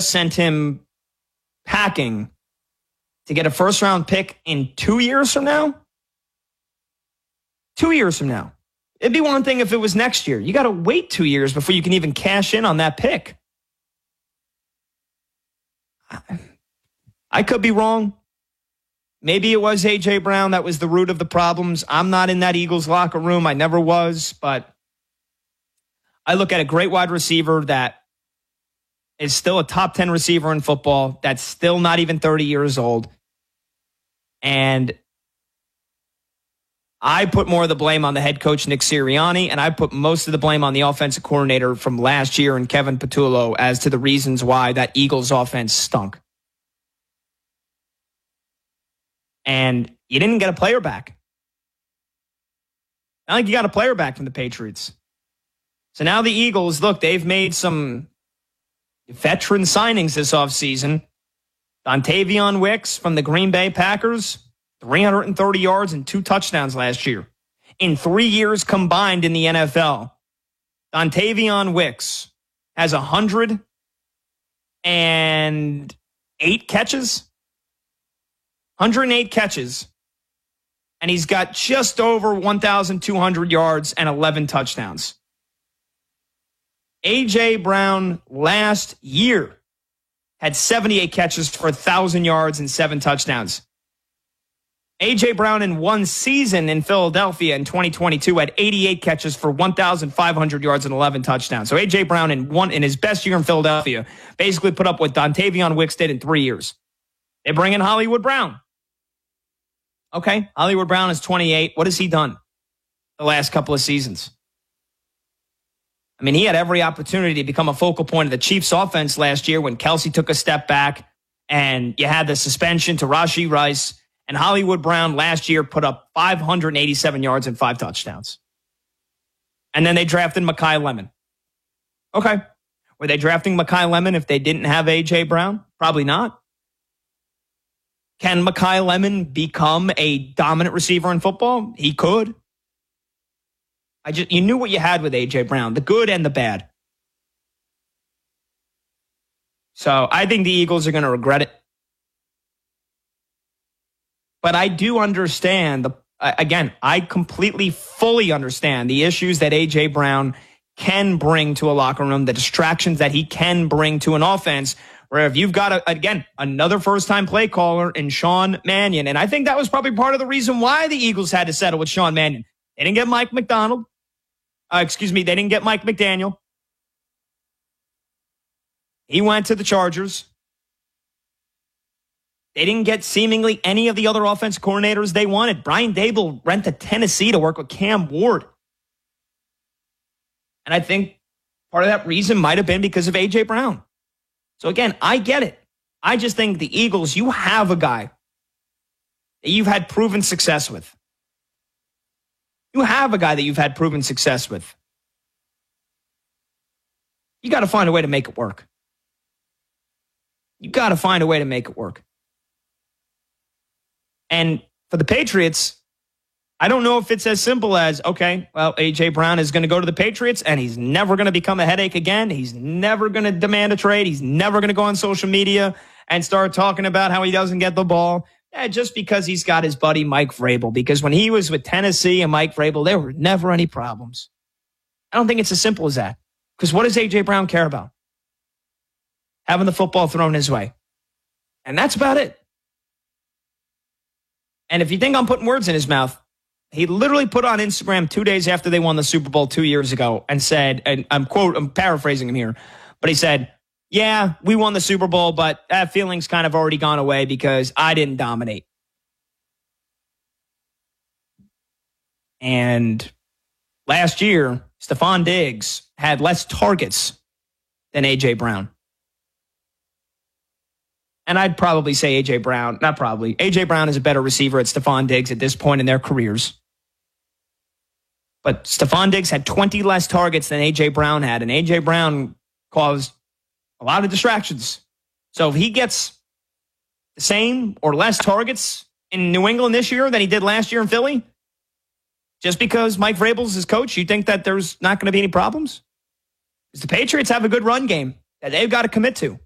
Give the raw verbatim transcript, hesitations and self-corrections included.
just sent him packing to get a first round pick in two years from now? Two years from now. It'd be one thing if it was next year. You got to wait two years before you can even cash in on that pick. I could be wrong. Maybe it was A J. Brown that was the root of the problems. I'm not in that Eagles locker room. I never was, but I look at a great wide receiver that is still a top ten receiver in football, that's still not even thirty years old. And I put more of the blame on the head coach, Nick Sirianni, and I put most of the blame on the offensive coordinator from last year and Kevin Patullo as to the reasons why that Eagles offense stunk. And you didn't get a player back. Not like you got a player back from the Patriots. So now the Eagles, look, they've made some veteran signings this offseason. Dontavion Wicks from the Green Bay Packers, three hundred thirty yards and two touchdowns last year. In three years combined in the N F L, Dontavion Wicks has one hundred eight catches. one hundred eight catches. And he's got just over one thousand two hundred yards and eleven touchdowns. A J. Brown last year had seventy-eight catches for one thousand yards and seven touchdowns. A J. Brown in one season in Philadelphia in twenty twenty-two had eighty-eight catches for one thousand five hundred yards and eleven touchdowns. So A J. Brown in one in his best year in Philadelphia basically put up what Dontavion Wicks did in three years. They bring in Hollywood Brown. Okay, Hollywood Brown is twenty-eight. What has he done the last couple of seasons? I mean, he had every opportunity to become a focal point of the Chiefs offense last year when Kelsey took a step back and you had the suspension to Rashee Rice. And Hollywood Brown last year put up five hundred eighty-seven yards and five touchdowns. And then they drafted Mekhi Lemon. Okay. Were they drafting Mekhi Lemon if they didn't have A J. Brown? Probably not. Can Mekhi Lemon become a dominant receiver in football? He could. I just you knew what you had with A J. Brown, the good and the bad. So I think the Eagles are going to regret it. But I do understand, the again, I completely, fully understand the issues that A J. Brown can bring to a locker room, the distractions that he can bring to an offense, where if you've got, a, again, another first-time play caller in Sean Mannion, and I think that was probably part of the reason why the Eagles had to settle with Sean Mannion. They didn't get Mike McDonald. Uh, excuse me, they didn't get Mike McDaniel. He went to the Chargers. They didn't get seemingly any of the other offensive coordinators they wanted. Brian Daboll went to Tennessee to work with Cam Ward. And I think part of that reason might have been because of A J. Brown. So again, I get it. I just think the Eagles, you have a guy that you've had proven success with. You have a guy that you've had proven success with. You got to find a way to make it work. You got to find a way to make it work. And for the Patriots, I don't know if it's as simple as, okay, well, A J. Brown is going to go to the Patriots and he's never going to become a headache again. He's never going to demand a trade. He's never going to go on social media and start talking about how he doesn't get the ball. Yeah, just because he's got his buddy Mike Vrabel. Because when he was with Tennessee and Mike Vrabel, there were never any problems. I don't think it's as simple as that. Because what does A J. Brown care about? Having the football thrown his way. And that's about it. And if you think I'm putting words in his mouth, he literally put on Instagram two days after they won the Super Bowl two years ago and said, and I'm quote, I'm paraphrasing him here, but he said, yeah, we won the Super Bowl, but that feeling's kind of already gone away because I didn't dominate. And last year, Stephon Diggs had less targets than A J. Brown. And I'd probably say A J. Brown, not probably, A J. Brown is a better receiver at Stephon Diggs at this point in their careers. But Stephon Diggs had twenty less targets than A J. Brown had, and A J. Brown caused a lot of distractions. So if he gets the same or less targets in New England this year than he did last year in Philly, just because Mike Vrabel's his coach, you think that there's not going to be any problems? Because the Patriots have a good run game that they've got to commit to.